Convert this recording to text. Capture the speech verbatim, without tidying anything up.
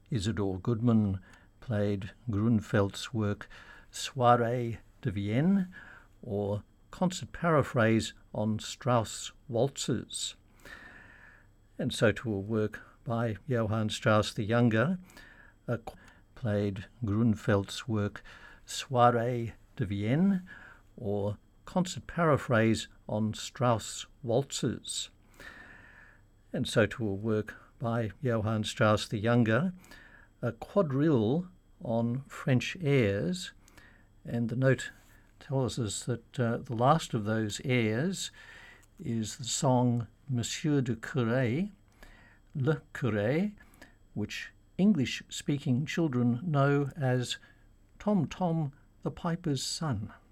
Isidore Goodman played Grunfeldt's work Soirée de Vienne, or concert paraphrase on Strauss' waltzes. And so to a work by Johann Strauss the Younger, a played Grunfeldt's work Soirée de Vienne, or concert paraphrase on Strauss' waltzes. And so to a work by Johann Strauss the Younger, a quadrille on French airs, and the note tells us that uh, the last of those airs is the song Monsieur de Curé, Le Curé, which English-speaking children know as Tom Tom the Piper's Son.